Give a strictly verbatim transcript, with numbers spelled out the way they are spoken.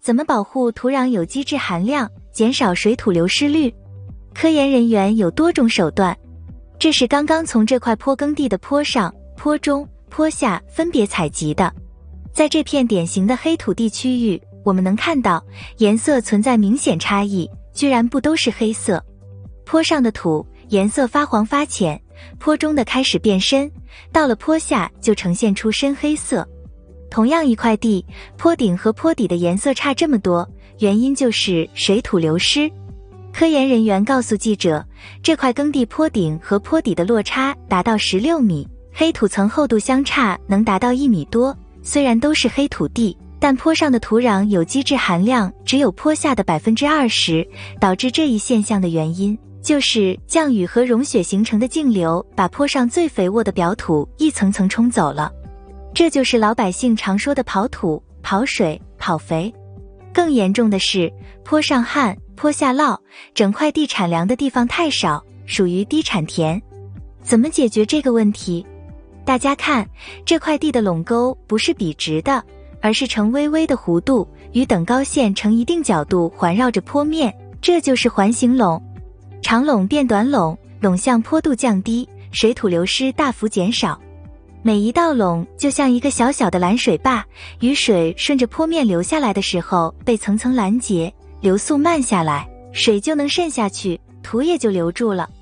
怎么保护土壤有机质含量，减少水土流失率？科研人员有多种手段。这是刚刚从这块坡耕地的坡上、坡中、坡下分别采集的。在这片典型的黑土地区域，我们能看到颜色存在明显差异，居然不都是黑色。坡上的土颜色发黄发浅，坡中的开始变深，到了坡下就呈现出深黑色。同样一块地，坡顶和坡底的颜色差这么多，原因就是水土流失。科研人员告诉记者，这块耕地坡顶和坡底的落差达到十六米，黑土层厚度相差能达到一米多。虽然都是黑土地，但坡上的土壤有机质含量只有坡下的 百分之二十， 导致这一现象的原因就是降雨和融雪形成的径流把坡上最肥沃的表土一层层冲走了。这就是老百姓常说的跑土、跑水、跑肥。更严重的是，坡上旱，坡下涝，整块地产粮的地方太少，属于低产田。怎么解决这个问题？大家看，这块地的垄沟不是笔直的，而是呈微微的弧度，与等高线呈一定角度环绕着坡面，这就是环形垄。长垄变短垄，垄向坡度降低，水土流失大幅减少。每一道垄就像一个小小的拦水坝，雨水顺着坡面流下来的时候被层层拦截，流速慢下来，水就能渗下去，土也就留住了。